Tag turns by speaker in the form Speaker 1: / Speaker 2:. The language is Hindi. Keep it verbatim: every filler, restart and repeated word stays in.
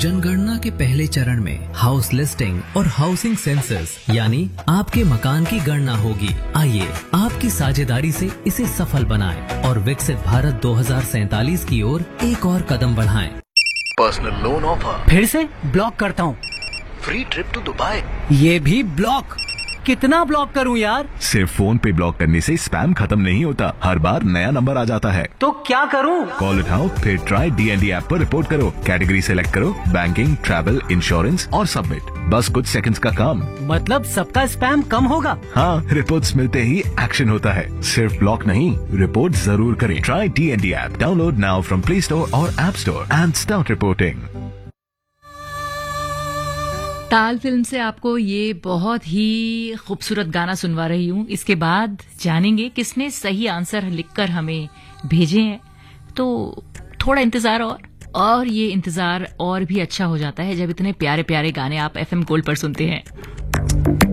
Speaker 1: जनगणना के पहले चरण में हाउस लिस्टिंग और हाउसिंग सेंसस यानी आपके मकान की गणना होगी। आइए आपकी साझेदारी से इसे सफल बनाएं और विकसित भारत दो हज़ार सैंतालीस की ओर एक और कदम बढ़ाएं।
Speaker 2: पर्सनल लोन ऑफर
Speaker 3: फिर से ब्लॉक करता हूँ।
Speaker 2: फ्री ट्रिप टू दुबई
Speaker 3: ये भी ब्लॉक। कितना ब्लॉक करूं यार?
Speaker 4: सिर्फ फोन पे ब्लॉक करने से स्पैम खत्म नहीं होता, हर बार नया नंबर आ जाता है।
Speaker 3: तो क्या करूं?
Speaker 4: कॉल उठाओ, फिर ट्राई डीएनडी ऐप पर रिपोर्ट करो, कैटेगरी सेलेक्ट करो, बैंकिंग, ट्रैवल, इंश्योरेंस और सबमिट। बस कुछ सेकंड्स का काम।
Speaker 3: मतलब सबका स्पैम कम होगा?
Speaker 4: हाँ, रिपोर्ट्स मिलते ही एक्शन होता है। सिर्फ ब्लॉक नहीं, रिपोर्ट जरूर करें। Try DND app, download now from play store और app store and start reporting.
Speaker 5: ताल फिल्म से आपको ये बहुत ही खूबसूरत गाना सुनवा रही हूँ। इसके बाद जानेंगे किसने सही आंसर लिखकर हमें भेजे हैं। तो थोड़ा इंतजार और और ये इंतजार और भी अच्छा हो जाता है जब इतने प्यारे प्यारे गाने आप एफएम गोल्ड पर सुनते हैं।